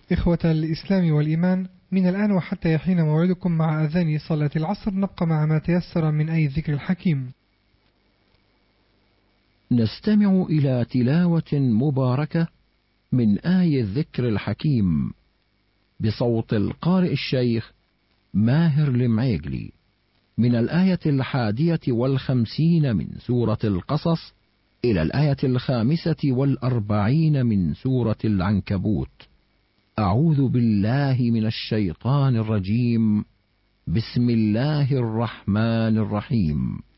إخوة الإسلام والإيمان، من الآن وحتى يحين موعدكم مع أذان صلاة العصر نبقى مع ما تيسر من آي الذكر الحكيم. نستمع إلى تلاوة مباركة من آي الذكر الحكيم بصوت القارئ الشيخ ماهر المعيقلي من الآية 51 من سورة القصص إلى الآية 45 من سورة العنكبوت. أعوذ بالله من الشيطان الرجيم. بسم الله الرحمن الرحيم.